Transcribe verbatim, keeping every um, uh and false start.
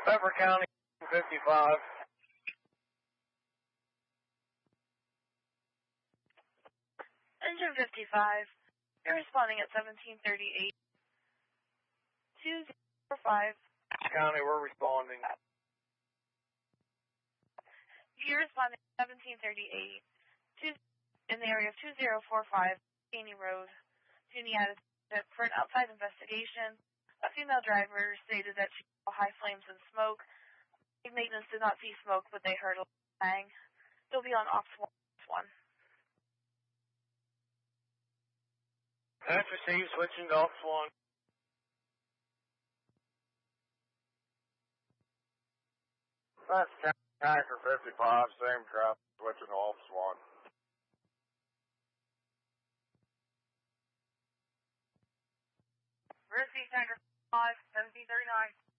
Pepper County, fifty-five. Engine fifty-five, you're responding at seventeen thirty-eight. two zero five. County, we're responding. You're responding at seventeen thirty-eight. Two, in the area of two zero four five, Caney Road, Juniata, for an outside investigation. A female driver stated that she saw high flames and smoke. Maintenance did not see smoke, but they heard a bang. They'll be on ops one. That's received, switching to ops one. That's Tanker fifty-five, same traffic, switching to ops one. Receive Tanker five, seventeen thirty-nine.